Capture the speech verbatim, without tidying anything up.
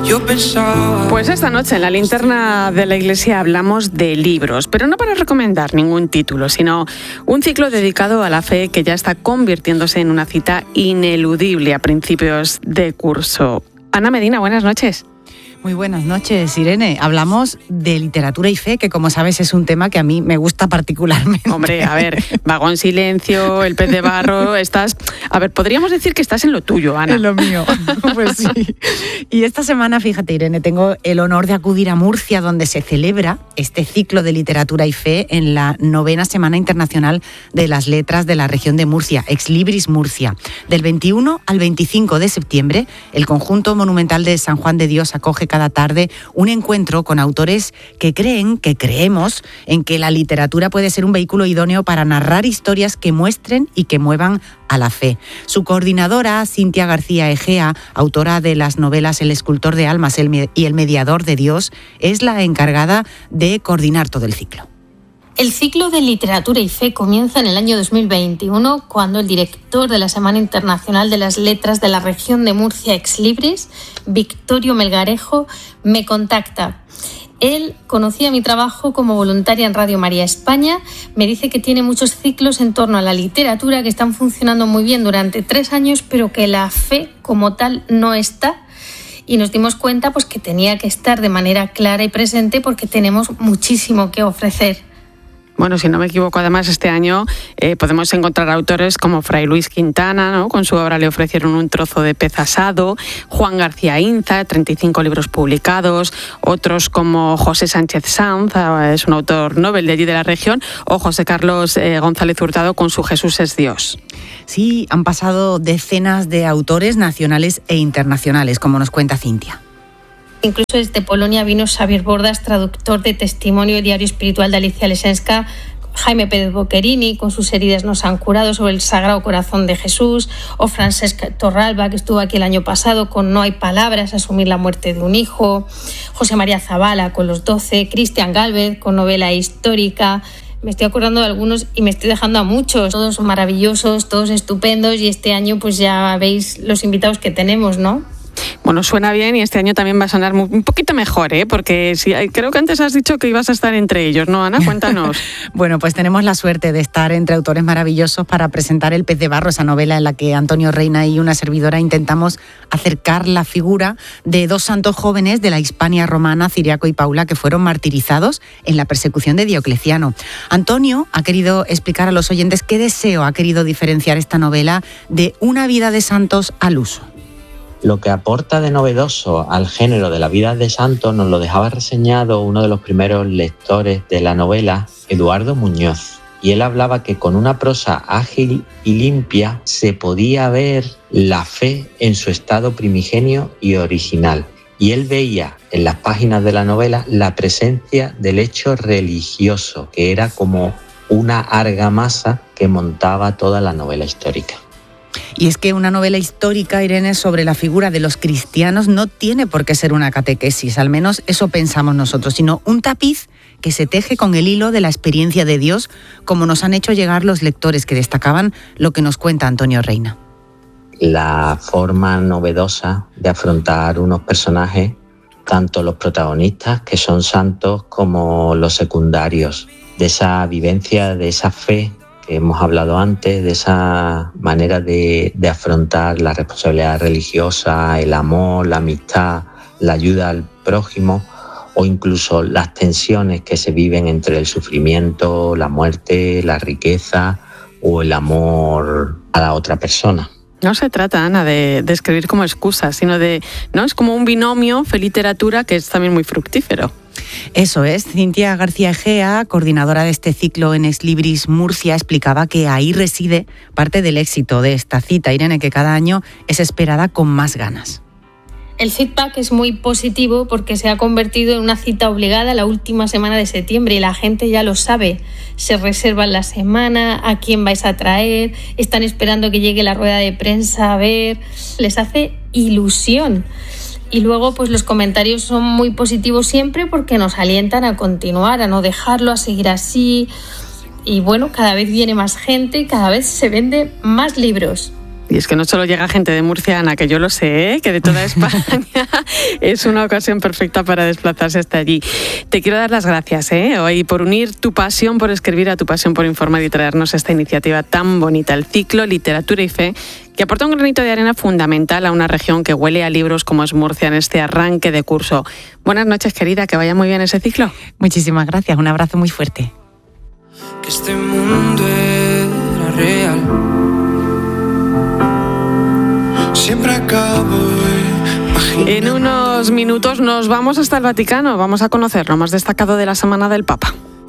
Yo pensaba... Pues esta noche en la linterna de la iglesia hablamos de libros, pero no para recomendar ningún título, sino un ciclo dedicado a la fe que ya está convirtiéndose en una cita ineludible a principios de curso. Ana Medina, buenas noches. Muy buenas noches, Irene. Hablamos de literatura y fe, que como sabes es un tema que a mí me gusta particularmente. Hombre, a ver, Vagón Silencio, El pez de barro, estás... A ver, podríamos decir que estás en lo tuyo, Ana. En lo mío, pues sí. Y esta semana, fíjate, Irene, tengo el honor de acudir a Murcia, donde se celebra este ciclo de literatura y fe en la novena Semana Internacional de las Letras de la región de Murcia, Ex Libris Murcia. Del veintiuno al veinticinco de septiembre, el conjunto monumental de San Juan de Dios acoge cada tarde un encuentro con autores que creen, que creemos, en que la literatura puede ser un vehículo idóneo para narrar historias que muestren y que muevan a la fe. Su coordinadora, Cintia García Egea, autora de las novelas El escultor de almas y El mediador de Dios, es la encargada de coordinar todo el ciclo. El ciclo de literatura y fe comienza en el año dos mil veintiuno, cuando el director de la Semana Internacional de las Letras de la región de Murcia, Ex Libris, Victorio Melgarejo, me contacta. Él conocía mi trabajo como voluntaria en Radio María España, me dice que tiene muchos ciclos en torno a la literatura que están funcionando muy bien durante tres años, pero que la fe como tal no está. Y nos dimos cuenta pues, que tenía que estar de manera clara y presente porque tenemos muchísimo que ofrecer. Bueno, si no me equivoco, además este año eh, podemos encontrar autores como Fray Luis Quintana, ¿no? Con su obra Le ofrecieron un trozo de pez asado, Juan García Inza, treinta y cinco libros publicados, otros como José Sánchez Sanz, es un autor Nobel de allí de la región, o José Carlos eh, González Hurtado con su Jesús es Dios. Sí, han pasado decenas de autores nacionales e internacionales, como nos cuenta Cintia. Incluso desde Polonia vino Xavier Bordas, traductor de Testimonio y Diario Espiritual de Alicia Lesenska, Jaime Pérez Boccherini, con sus Heridas nos han curado, sobre el Sagrado Corazón de Jesús, o Francesc Torralba, que estuvo aquí el año pasado con No hay palabras, asumir la muerte de un hijo, José María Zavala con Los Doce, Cristian Gálvez con novela histórica. Me estoy acordando de algunos y me estoy dejando a muchos, todos maravillosos, todos estupendos, y este año pues ya veis los invitados que tenemos, ¿no? Bueno, suena bien y este año también va a sonar un poquito mejor, ¿eh? Porque sí, creo que antes has dicho que ibas a estar entre ellos, ¿no, Ana? Cuéntanos. Bueno, pues tenemos la suerte de estar entre autores maravillosos para presentar El pez de barro, esa novela en la que Antonio Reina y una servidora intentamos acercar la figura de dos santos jóvenes de la Hispania romana, Ciriaco y Paula, que fueron martirizados en la persecución de Diocleciano. Antonio ha querido explicar a los oyentes qué deseo ha querido diferenciar esta novela de Una vida de santos al uso. Lo que aporta de novedoso al género de la vida de santos nos lo dejaba reseñado uno de los primeros lectores de la novela, Eduardo Muñoz. Y él hablaba que con una prosa ágil y limpia se podía ver la fe en su estado primigenio y original. Y él veía en las páginas de la novela la presencia del hecho religioso, que era como una argamasa que montaba toda la novela histórica. Y es que una novela histórica, Irene, sobre la figura de los cristianos no tiene por qué ser una catequesis, al menos eso pensamos nosotros, sino un tapiz que se teje con el hilo de la experiencia de Dios, como nos han hecho llegar los lectores que destacaban lo que nos cuenta Antonio Reina. La forma novedosa de afrontar unos personajes, tanto los protagonistas, que son santos, como los secundarios, de esa vivencia, de esa fe que hemos hablado antes, de esa manera de, de afrontar la responsabilidad religiosa, el amor, la amistad, la ayuda al prójimo, o incluso las tensiones que se viven entre el sufrimiento, la muerte, la riqueza o el amor a la otra persona. No se trata, Ana, de, de escribir como excusa, sino de, ¿no? Es como un binomio fe-literatura que es también muy fructífero. Eso es. Cintia García Egea, coordinadora de este ciclo en Ex Libris Murcia, explicaba que ahí reside parte del éxito de esta cita, Irene, que cada año es esperada con más ganas. El feedback es muy positivo porque se ha convertido en una cita obligada la última semana de septiembre y la gente ya lo sabe. Se reservan la semana, a quién vais a traer, están esperando que llegue la rueda de prensa a ver. Les hace ilusión. Y luego pues los comentarios son muy positivos siempre porque nos alientan a continuar, a no dejarlo, a seguir así. Y bueno, cada vez viene más gente y cada vez se venden más libros. Y es que no solo llega gente de Murcia, Ana, que yo lo sé, ¿eh? Que de toda España es una ocasión perfecta para desplazarse hasta allí. Te quiero dar las gracias, ¿eh? Hoy por unir tu pasión por escribir a tu pasión por informar y traernos esta iniciativa tan bonita, el ciclo Literatura y Fe, que aporta un granito de arena fundamental a una región que huele a libros como es Murcia en este arranque de curso. Buenas noches, querida, que vaya muy bien ese ciclo. Muchísimas gracias, un abrazo muy fuerte. Que este mundo era real. Siempre acabo en unos minutos nos vamos hasta el Vaticano. Vamos a conocer lo más destacado de la Semana del Papa.